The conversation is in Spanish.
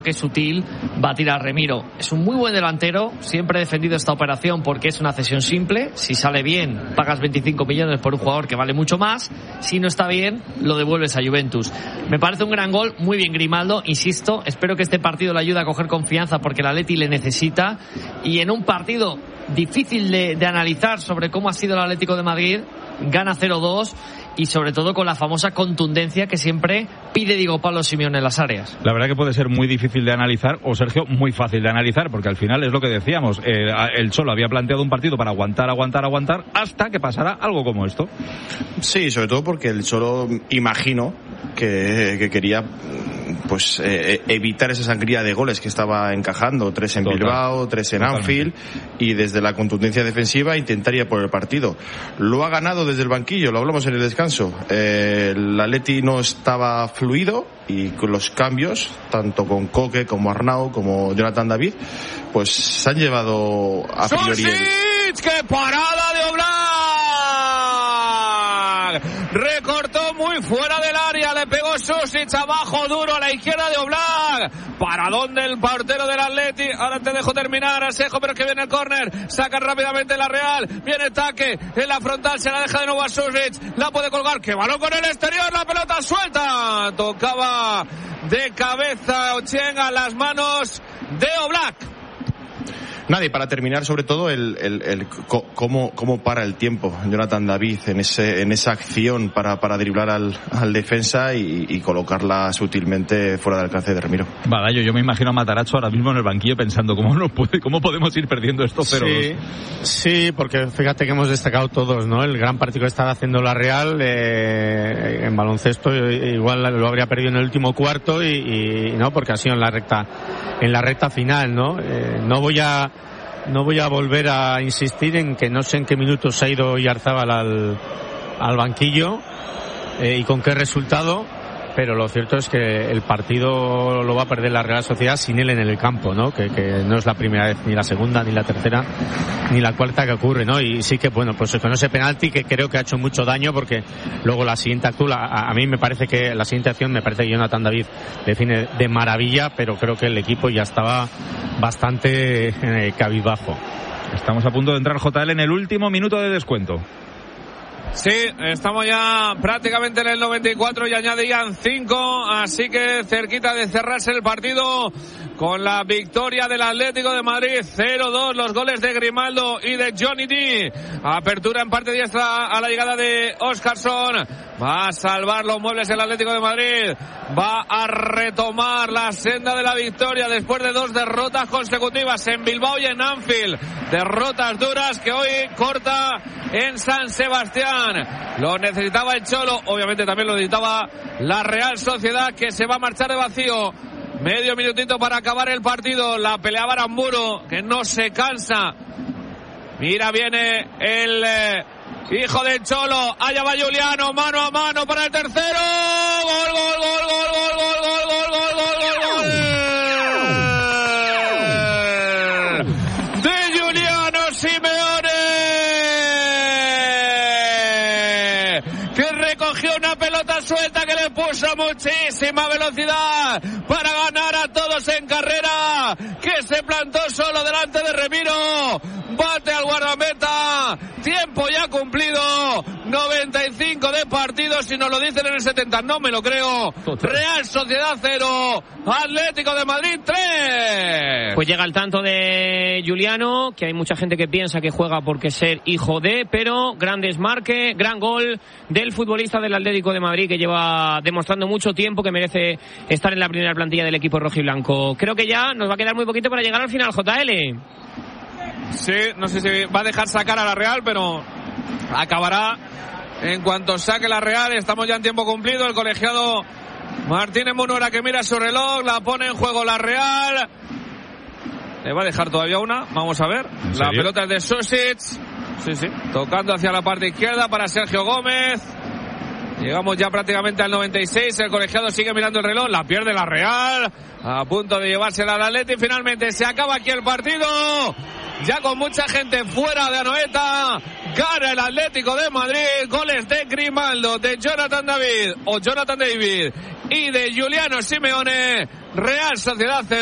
que Sutil va a tirar Remiro. Es un muy buen delantero, siempre he defendido esta operación porque es una cesión simple. Si sale bien, pagas 25 millones por un jugador que vale mucho más. Si no está bien, lo devuelves a Juventus. Me parece un gran gol, muy bien Grimaldo, insisto, espero que este partido le ayude a coger confianza porque el Atleti le necesita, y en un partido difícil de analizar sobre cómo ha sido el Atlético de Madrid, gana 0-2 y sobre todo con la famosa contundencia que siempre pide Diego Pablo Simeone en las áreas. La verdad que puede ser muy difícil de analizar, o Sergio, muy fácil de analizar, porque al final es lo que decíamos, el Cholo había planteado un partido para aguantar hasta que pasara algo como esto. Sí, sobre todo porque el Cholo, imagino que quería pues evitar esa sangría de goles que estaba encajando, 3 en Bilbao, 3 en Anfield, y desde la contundencia defensiva intentar ir por el partido. Lo ha ganado desde el banquillo, lo hablamos en el descanso. El Atleti no estaba fluido y con los cambios, tanto con Koke como Arnau como Jonathan David, pues se han llevado a priori. ¡Qué parada de Oblak! Recortó muy fuera del área, le pegó Susic abajo duro a la izquierda de Oblak. ¿Para dónde el portero del Atleti? Ahora te dejo terminar, Asejo, pero es que viene el córner. Saca rápidamente la Real. Viene Taque en la frontal, se la deja de nuevo a Susic. La puede colgar. ¡Qué balón con el exterior! La pelota suelta. Tocaba de cabeza Ochieng a las manos de Oblak. Nada, y para terminar, sobre todo, cómo para el tiempo Jonathan David en esa acción para driblar al defensa y colocarla sutilmente fuera del alcance de Remiro. Vale, yo me imagino a Matarazzo ahora mismo en el banquillo pensando cómo podemos ir perdiendo esto 0-2. Sí, porque fíjate que hemos destacado todos, ¿no? El gran partido que estaba haciendo la Real en baloncesto, igual lo habría perdido en el último cuarto y no, porque ha sido en la recta final, ¿no? No voy a volver a insistir en que no sé en qué minutos se ha ido Oyarzábal al banquillo y con qué resultado, pero lo cierto es que el partido lo va a perder la Real Sociedad sin él en el campo, ¿no? Que no es la primera vez, ni la segunda, ni la tercera, ni la cuarta que ocurre, ¿no? Y sí que, bueno, pues con ese penalti que creo que ha hecho mucho daño, porque luego la siguiente acción, a mí me parece que la siguiente acción, me parece que Jonathan David define de maravilla, pero creo que el equipo ya estaba bastante cabizbajo. Estamos a punto de entrar, JL, en el último minuto de descuento. Sí, estamos ya prácticamente en el 94 y añadían 5, así que cerquita de cerrarse el partido con la victoria del Atlético de Madrid. 0-2, los goles de Grimaldo y de Johnny D. Apertura en parte diestra a la llegada de Óscarson. Va a salvar los muebles el Atlético de Madrid. Va a retomar la senda de la victoria después de 2 derrotas consecutivas en Bilbao y en Anfield. Derrotas duras que hoy corta en San Sebastián. Lo necesitaba el Cholo, obviamente también lo necesitaba la Real Sociedad, que se va a marchar de vacío. Medio minutito para acabar el partido. La peleaba Aramburu, que no se cansa. Mira, viene el hijo del Cholo. Allá va Juliano, mano a mano para el tercero. Gol, gol, gol, gol, gol, gol, gol, gol, gol, gol, gol, gol. De Juliano Simeone, que recogió una pelota suelta que le puso muchísima velocidad para ganar a todos en carrera, que se plantó solo delante de Remiro, bate al guardameta, tiempo ya cumplido, 95 de partido, si nos lo dicen en el 70 no me lo creo. Real Sociedad 0, Atlético de Madrid 3. Pues llega el tanto de Juliano, que hay mucha gente que piensa que juega porque ser hijo de, pero gran desmarque, gran gol del futbolista del Atlético de Madrid, que lleva demostrando mucho tiempo que merece estar en la primera plantilla del equipo rojiblanco. Creo que ya nos va a quedar muy poquito para llegar al final, JL. Sí, no sé si va a dejar sacar a la Real, pero acabará en cuanto saque la Real. Estamos ya en tiempo cumplido. El colegiado Martínez Munuera, que mira su reloj, la pone en juego la Real. Le va a dejar todavía una, vamos a ver. La pelota es de Susic. Sí, tocando hacia la parte izquierda para Sergio Gómez. Llegamos ya prácticamente al 96. El colegiado sigue mirando el reloj. La pierde la Real, a punto de llevársela al Atleti. Finalmente se acaba aquí el partido, ya con mucha gente fuera de Anoeta. Gana el Atlético de Madrid. Goles de Grimaldo, de Jonathan David y de Juliano Simeone. Real Sociedad